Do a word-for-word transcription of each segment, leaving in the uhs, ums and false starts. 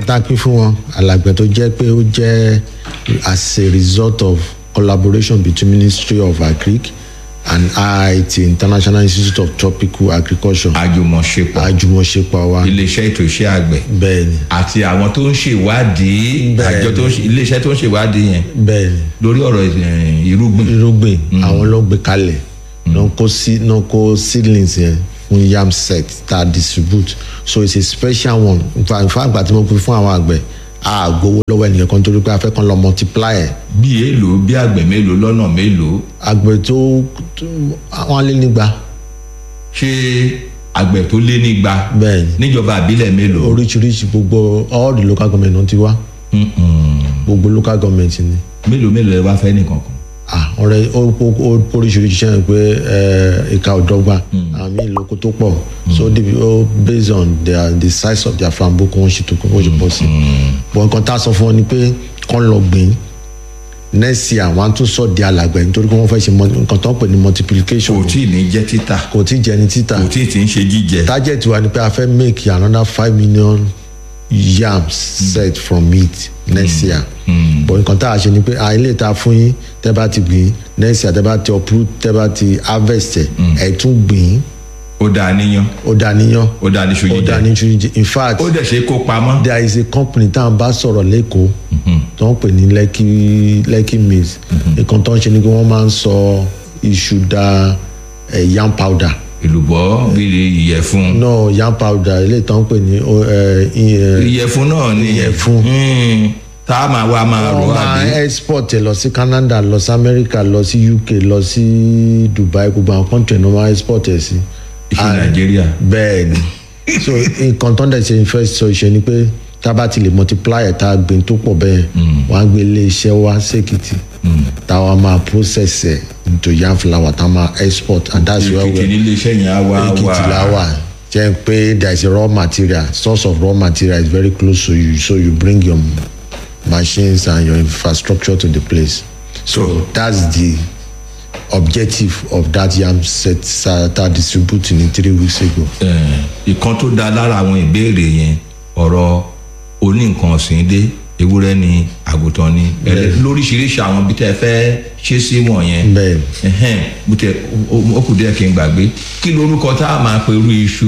nǹkan tá a pín fún wọn alàgbẹ̀ tó jẹ́ pé ó jẹ́ as a result of collaboration between Ministry of Agric and I I T International Institute of Tropical Agriculture. àjùmọ̀ṣepọ̀ àjùmọ̀ṣepọ̀ wa. iléeṣẹ́ ètò iṣẹ́ àgbẹ̀. bẹ́ẹ̀ni. àti àwọn tó ń ṣèwádìí. àjọ tó ń ṣe iléeṣẹ́ tó ń ṣèwádìí yẹn. bẹ́ẹ̀ni. lórí ọ̀rọ̀ irúgbìn. irúgbìn àwọn ló gbé kalẹ̀ náà kó sí náà kó seedlings yẹn fún yam set tá a distribute so it's a special one nfa nfa àgbà tí mo pè fún àwọn àgbẹ̀ a gbowó lọ́wọ́ ẹnìkan kan torí pé a fẹ́ kàn lọ multiply ẹ̀. bí èèlò bí àgbẹ̀ mélòó lọ́nà mélòó. àgbẹ̀ tó wọ́n lé nígbà. ṣé àgbẹ̀ tó lé nígbà. bẹ́ẹ̀ni. níjọba àbílẹ̀ mélòó. oríṣiríṣi gbogbo all the local government náà ti wá. gbogbo local government ni. mélòó mélòó ẹ wá fẹ́ nìkan kan. ah ọ̀rẹ́ ó ó oríṣiríṣi ṣe é pé ìka ọ̀dọ́gba àmì ìlókò tó pọ̀ so they ó based on their the size of their farm bó kó wọ́n ṣe tó kó wọ́n ṣe pọ̀ sí. but nǹkan tá a sọ fún wọn ni pé kán lọ gbìn next year àwọn á tún sọ di alàgbẹ̀ nítorí pé wọ́n fẹ́ ṣe nǹkan tó ń pè ní multiplication. kò tí ì ní jẹ́ títà. kò tí ì jẹ́ ní títà. kò tí ì ti ń ṣe jíjẹ. target wa ni pé a fẹ́ make another five million yams set from it next year. Mm. but nǹkan tá a ṣe ni pé àìlè ta fún yín tẹ́ bá ti gbìn next year tẹ́ bá ti uproot tẹ́ bá ti harvest ẹ̀ tún gbìn. ó dáa níyàn. ó dáa níyàn. ó dáa ní ṣojú jẹ. ó dáa ní ṣojú jẹ in fact. ó dẹ̀ ṣe kó pamọ́. there is a company tá à ń bá sọ̀rọ̀ lẹ́kọ̀ọ́ tó ń pè ní Lekki Lekki Mills. nǹkan tó ń ṣe ni pé wọ́n máa ń sọ iṣu da yam powder. èlùbọ́ bíi ìyẹ̀fun. no yam powder eléyìí tó ń pè ní. ìyẹ̀fun náà ni. ìyẹ̀fun. tá a máa wá máa rọ àbí. wọ́n máa export ẹ̀ lọ sí Canada lọ sí America lọ sí U K lọ sí Dubai gbogbo àwọn country náà máa export ẹ̀ sí. ìṣe Nàìjíríà. bẹ́ẹ̀ ni so nǹkan tó ń dẹ̀ ṣe first sọ ìṣe ni pé tá a bá ti lè multiply ẹ̀ tá a gbìn tó pọ̀ bẹ́ẹ̀ wọ́n á gbé ilé iṣẹ́ wá sékìtì táwa máa process ẹ̀ into yam flour tá a máa export and that's where we. èkìtì ní ilé iṣẹ́ yẹn á wá wá. èkìtì la wà jẹ́ pé there is a raw material source of raw material is very close to you so you bring your machines and your infrastructure to the place. So, so that's the objective of that yam set that distributing in three weeks ago. ìkan tó dá lára àwọn ìbéèrè yẹn ọ̀rọ̀ oní nǹkan ọ̀sìn dé ewúrẹ́ ni àgùntàn ni lóríṣiríṣi àwọn bí tẹ́ fẹ́ ṣe sí wọ̀nyẹn. bẹ́ẹ̀ bó tẹ ó kù díẹ̀ kí n gbàgbé kí lorúkọ tá a máa pe irú iṣu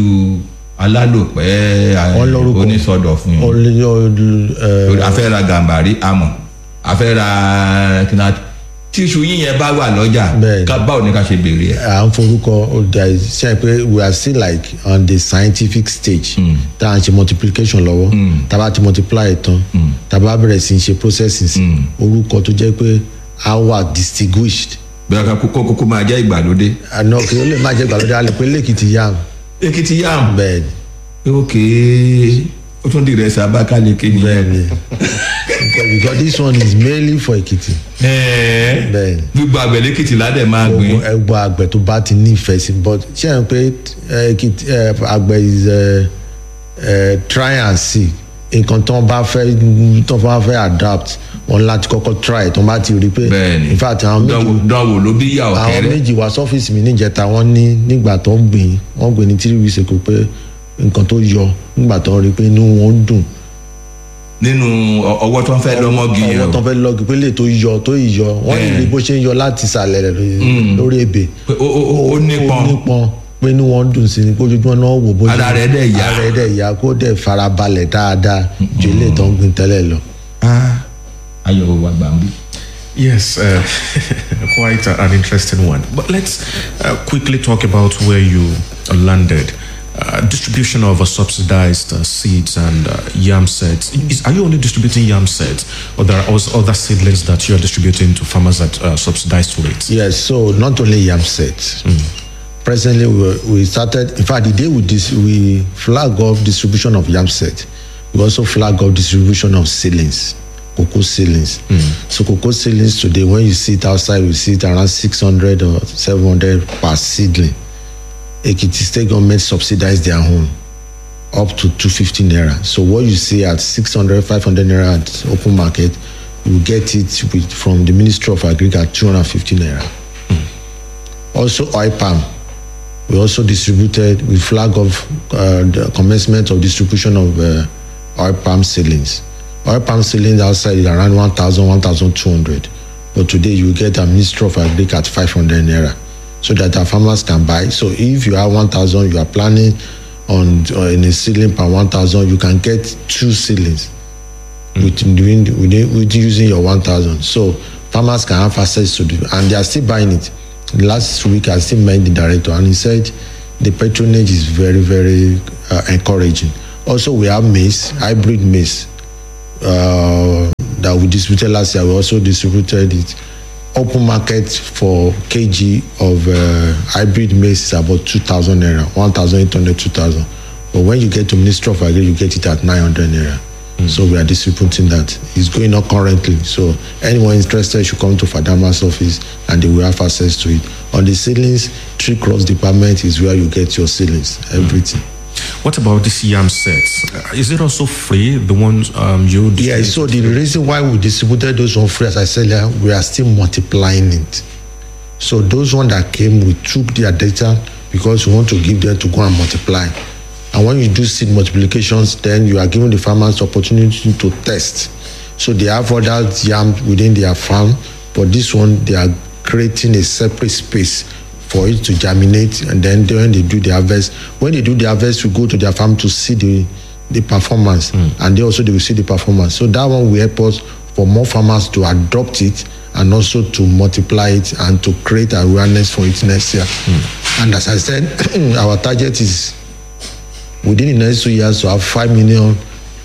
alálòpẹ́ onísọdọ̀ fún yín. a fẹ́ ra gàmbàrí àmọ́ a fẹ́ ra kìnnà tíṣu yín yẹn bá wà lọ́jà báwo ni ká ṣe béèrè ẹ̀. à ń forúkọ ṣe pé we are still like on the scientific stage tá à ń ṣe multiplication lọ́wọ́ tá a bá ti multiply tán tá a bá bẹ̀rẹ̀ sí í ṣe processing sí orúkọ tó jẹ́ pé a wà distinguished. bẹ́ẹ̀ ká kókó kókó máa jẹ́ ìgbàlódé. àná kí ló lè má jẹ́ ìgbàlódé a lè pé lẹ́kìtì yam. Èkìtì yam. bẹ́ẹ̀ni. ok o tún di ìrẹsì Abakaliki ni. bẹ́ẹ̀ni because this one is mainly for Èkìtì. bẹ́ẹ̀ni. gbogbo àgbẹ̀ lẹ́kìtì ládẹ̀ máa gbìn. gbogbo àgbẹ̀ tó bá ti nífẹ̀ẹ́ sí but ṣé ẹ̀ ń pé Èkìtì àgbẹ̀ is try and see nǹkan tó ń bá fẹ́ tó ń bá fẹ́ adapt wọn láti kọ́kọ́ try tó ń bá ti rí pé. bẹ́ẹ̀ni in fact àwọn méjì dánwò ló bí yà ọ̀kẹ́rẹ́. àwọn méjì wá sọ́fíìsì mi níjẹta wọ́n ní nígbà tó ń gbìn wọ́n gbìn ní three weeks ago pé nǹkan tó yọ nígbà tó ń rí pé inú wọn ń dùn. nínú ọwọ́ tó ń fẹ́ lọ́mọ́gì yẹn ọwọ́ tó ń fẹ́ lọ́gì pé lè tó yọ tó yọ wọ́n ní rí bó ṣe ń yọ láti ìsàlẹ̀ rẹ̀ lórí ebè. ó nípọn ó nípọn pé inú wọn ń dùn sí ni kó ojoojúmọ́ náà wò bó ṣe ara rẹ̀ dẹ̀ yá ara rẹ̀ dẹ̀ yá kó dẹ̀ farabalẹ̀ dáadáa ju ilé tó ń gbìn tẹ́lẹ̀ lọ. ayọ̀ wà gbàǹbí. Yes, uh, quite a, an interesting one. But let's uh, quickly talk about where you landed. Uh, distribution of uh, subsidized uh, seeds and uh, yam sets. Is, are you only distributing yam sets, or there are also other seedlings that you are distributing to farmers at uh, subsidized rates? Yes, so not only yam sets. Mm. Presently, we, we started, in fact, the day we, dis, we flag off distribution of yam set, we also flag off distribution of seedlings. Cocoa seedlings. Mm. So cocoa seedlings today, when you see it outside, we see it around six hundred or seven hundred per seedling. Ekiti State government subsidize their own up to two hundred fifty naira. So what you see at six hundred, five hundred naira at open market, you get it with, from the Ministry of Agriculture at two hundred fifty naira. Mm. Also oil palm. We also distributed, we flag of uh, the commencement of distribution of uh, oil palm seedlings. Oil palm seedlings outside is around one thousand, one thousand two hundred. But today you get a Ministry of Agric at five hundred naira, so that our farmers can buy. So if you have one thousand, you are planning on uh, in a seedling per one thousand, you can get two seedlings mm. with, doing, with, with using your one thousand. So farmers can have access to it, and they are still buying it. Last week I still met the director, and he said the patronage is very, very uh, encouraging. Also, we have maize, hybrid maize, uh, that we distributed last year. We also distributed it. Open market for kg of uh, hybrid maize is about two thousand naira, one thousand eight hundred, two thousand. But when you get to Ministry of Agri, you get it at nine hundred naira. Mm. So we are distributing that. It's going on currently. So anyone interested should come to Fadama's office and they will have access to it. On the seedlings, Tree Cross department is where you get your seedlings, everything. Mm. What about these yam sets? Uh, is it also free, the ones um, you Yeah, so the reason why we distributed those on free, as I said earlier, we are still multiplying it. So those ones that came, we took their data because we want to give them to go and multiply. And when you do seed multiplications, then you are giving the farmers the opportunity to test. So they have other yam within their farm, but this one, they are creating a separate space for it to germinate, and then when they do the harvest, when they do the harvest, we go to their farm to see the, the performance, mm. and they also they will see the performance. So that one will help us for more farmers to adopt it and also to multiply it and to create awareness for it next year. Mm. And as I said, our target is within the next two years to have five million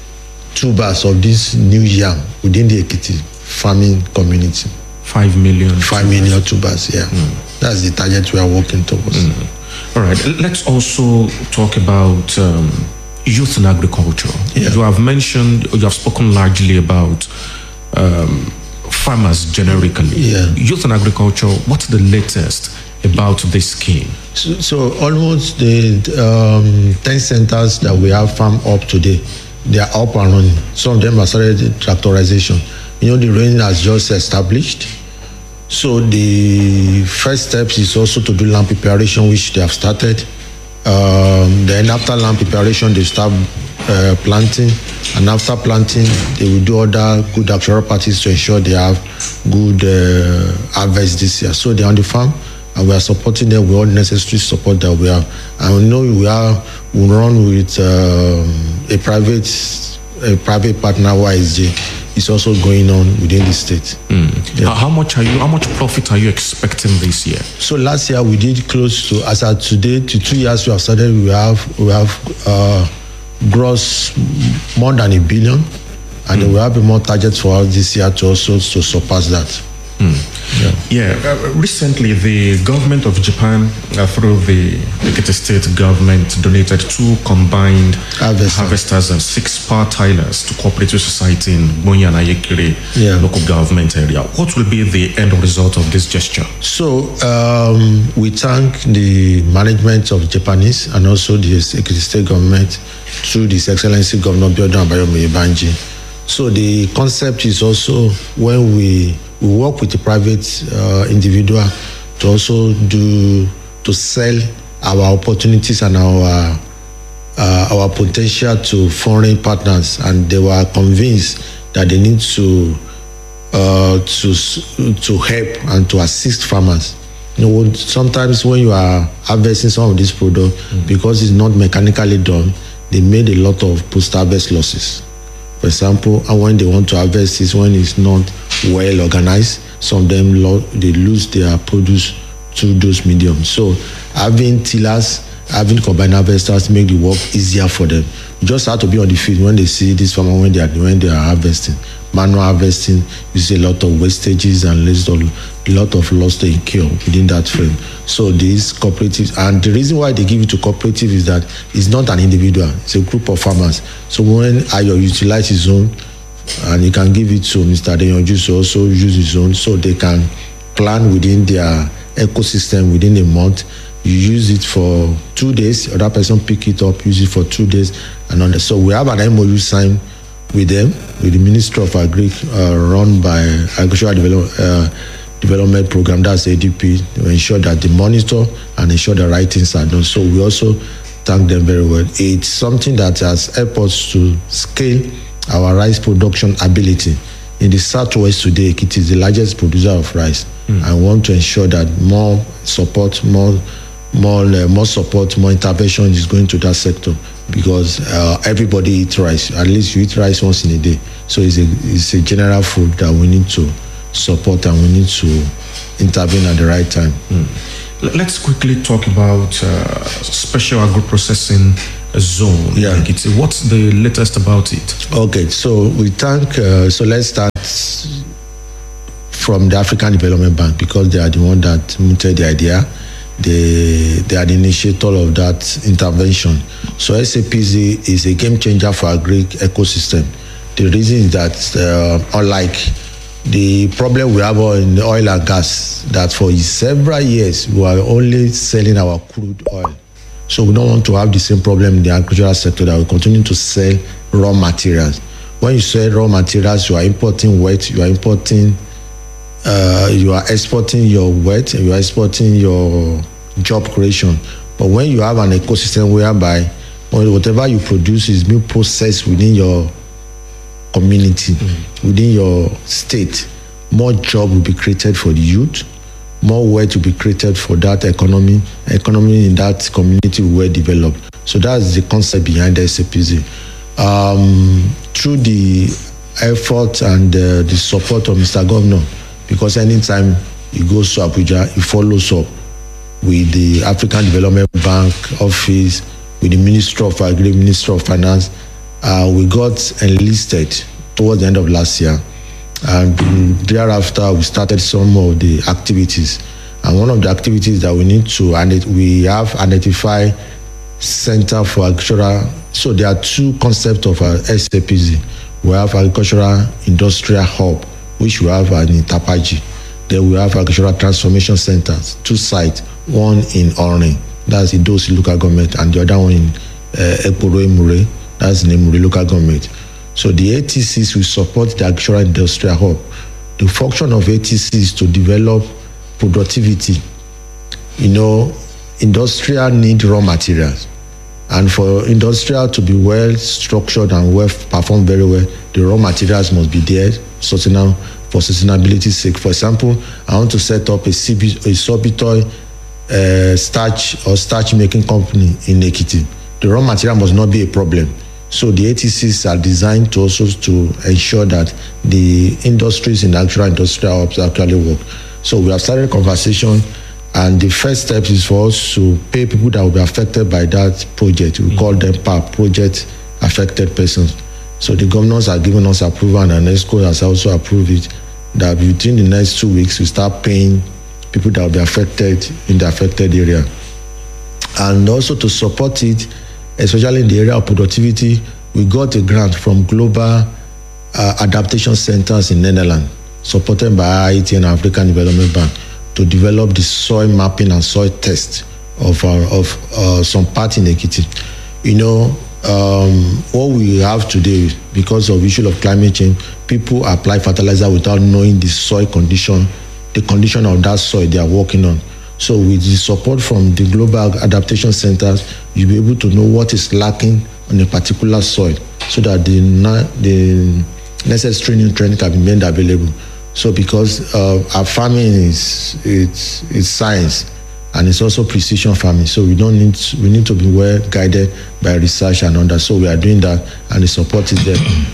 tubers of this new yam within the Ekiti farming community. Five million. Five million tubers, yeah. Mm. That's the target we are working towards. Mm. All right. Let's also talk about um, youth in agriculture. Yeah. You have mentioned, you have spoken largely about um, farmers generically. Yeah. Youth in agriculture, what's the latest about this scheme? So, so almost the um, ten centers that we have farm up today, they are up and running. Some of them are started tractorization. You know, the rain has just established. So the first steps is also to do land preparation, which they have started. Um, then after land preparation, they start uh, planting. And after planting, they will do other good actuarial practices to ensure they have good uh, harvest this year. So they're on the farm, and we are supporting them with all necessary support that we have. And we know we are we run with um, a private a private partner, Y S J. Is also going on within the state. Mm. Yeah. How much are you? How much profit are you expecting this year? So last year we did close to, as of today, to two years we have started. We have we have uh, gross more than a billion, and mm. we have more targets for us this year to also to surpass that. Mm. Yeah. yeah. Uh, recently, the government of Japan, uh, through the Ekiti State government, donated two combined Harvester. harvesters and six power tilers to cooperative society in Bonya and Ayekiri yeah. local government area. What will be the end result of this gesture? So um, we thank the management of Japanese and also the Ekiti State government through His Excellency Governor Biodun Abayomi Ibanji. So the concept is also when we We work with the private uh, individual to also do to sell our opportunities and our uh, our potential to foreign partners, and they were convinced that they need to uh, to to help and to assist farmers. You know, sometimes when you are harvesting some of this product, mm-hmm. because it's not mechanically done, they made a lot of post-harvest losses. For example, and when they want to harvest is when it's not well organized. Some of them lo- they lose their produce through those mediums. So having tillers, having combined harvesters make the work easier for them. You just have to be on the field when they see this farmer when they are when they are harvesting. Manual harvesting, you see a lot of wastages and a lot of loss to incur within that frame. So these cooperatives, and the reason why they give it to cooperative is that it's not an individual, it's a group of farmers. So when Ayo utilize his own, and he can give it to Mister Adeyanju to also use his own, so they can plan within their ecosystem within a month. You use it for two days, other person pick it up, use it for two days, and on the, so we have an M O U signed with them, with the Ministry of Agric, uh, run by Agricultural Develop, uh, Development Program, that's A D P, to ensure that they monitor and ensure the right things are done. So we also thank them very well. It's something that has helped us to scale our rice production ability. In the southwest today, it is the largest producer of rice. Mm. I want to ensure that more support, more, more, uh, more support, more intervention is going to that sector, because uh, everybody eats rice. At least you eat rice once in a day. So it's a, it's a general food that we need to support, and we need to intervene at the right time. Mm. Let's quickly talk about uh, special agro-processing zone. Yeah. Like it's, what's the latest about it? Okay, so we thank, uh, so let's start from the African Development Bank, because they are the one that mooted the idea. They, they are the initiator of that intervention. So S A P Z is a game changer for agri ecosystem. The reason is that uh, unlike the problem we have in the oil and gas, that for several years we are only selling our crude oil. So we don't want to have the same problem in the agricultural sector, that we continue to sell raw materials. When you sell raw materials, you are importing wet, you are importing, uh, you are exporting your wet, you are exporting your job creation. But when you have an ecosystem whereby whatever you produce is being processed within your community, mm. within your state, more job will be created for the youth, more wealth will be created for that economy, economy in that community will be developed. So that's the concept behind the S A P Z. Um, through the effort and uh, the support of Mister Governor, because anytime he goes to Abuja, he follows up with the African Development Bank office, with the Ministry of Agri, Ministry of Finance. Uh, we got enlisted towards the end of last year, and thereafter we started some of the activities. And one of the activities that we need to, and we have identified Center for Agricultural. So there are two concepts of our S A P Z. We have Agricultural Industrial Hub, which we have in Tapaji. Then we have Agricultural Transformation Centers, two sites, one in Orin, that's Idosi local government, and the other one in uh, Ekporo Emure, that's in Emure local government. So the A T Cs will support the Agricultural Industrial Hub. The function of A T C is to develop productivity. You know, industrial need raw materials. And for industrial to be well structured and well perform very well, the raw materials must be there sustainable, for sustainability's sake. For example, I want to set up a, a sorbitol uh, starch or starch making company in Ekiti. The raw material must not be a problem. So the A T Cs are designed to also to ensure that the industries in the agricultural industrial hubs actually work. So we have started a conversation, and the first step is for us to pay people that will be affected by that project. We mm-hmm. call them P A P, Project Affected Persons. So the governors are giving us approval, and NESCO has also approved it, that within the next two weeks we start paying people that will be affected in the affected area. And also to support it, especially in the area of productivity, we got a grant from Global uh, Adaptation Centers in Netherlands, supported by I I T and African Development Bank, to develop the soil mapping and soil test of our, of uh, some part in Ekiti. You know, um, what we have today, because of issue of climate change, people apply fertilizer without knowing the soil condition, the condition of that soil they are working on. So with the support from the Global Adaptation Centers, you'll be able to know what is lacking on a particular soil, so that the, the necessary nutrient can be made available. So because uh, our farming is it's, it's science, and it's also precision farming, so we don't need to, we need to be well guided by research and others. So we are doing that, and the support is there.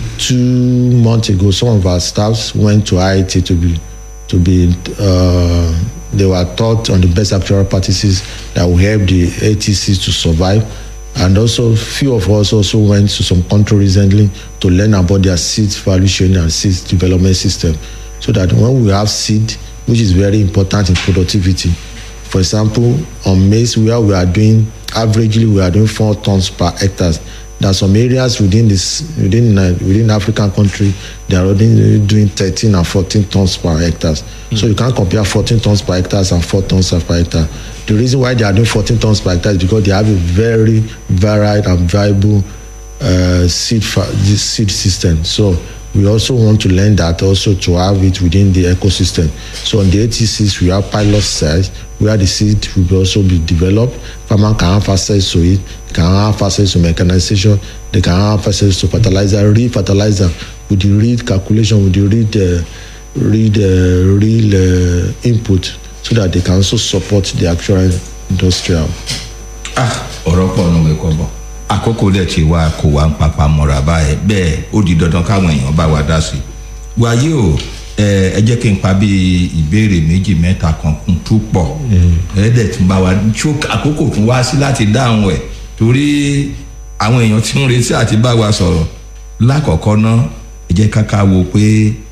Two months ago, some of our staffs went to I I T to be to be uh, they were taught on the best actuarial practices that will help the A T Cs to survive. And also, few of us also went to some country recently to learn about their seed value chain and seed development system, so that when we have seed, which is very important in productivity. For example, on maize, where we are doing, averagely we are doing four tons per hectare. There are some areas within this, within uh, within African country, they are already doing thirteen and fourteen tons per hectare. Mm. So you can't compare fourteen tons per hectare and four tons per hectare. The reason why they are doing fourteen tons per hectare is because they have a very varied and viable uh, seed seed system. So we also want to learn that also to have it within the ecosystem. So on the A T Cs, we have pilot sites where the seed will also be developed. Farmer can have access to it, can have access to mechanization, they can have access to fertilizer, real fertilizer with the real calculation, with the real, uh, real, uh, real uh, input, so that they can also support the actual industrial. Ah, ọ̀rọ̀ pọ̀ nù mẹ́kọ̀ bọ̀. Àkókò dẹ̀ ti wá kó wa ń papà mọ́ra báyìí bẹ́ẹ̀ ó di dandan káwọn èèyàn bá wa dá sí. Wáyé o ẹ jẹ́ kí n pa bí ìbéèrè méjì mẹ́ta kan kún tó pọ̀. Ẹ dẹ̀ tún bá wa ṣó àkókò tún wá sí láti dáhùn ẹ̀ torí àwọn èèyàn tí ń retí àti bá wa sọ̀rọ̀ lákọ̀ọ́kọ́ náà ẹ jẹ́ ká ká wo pé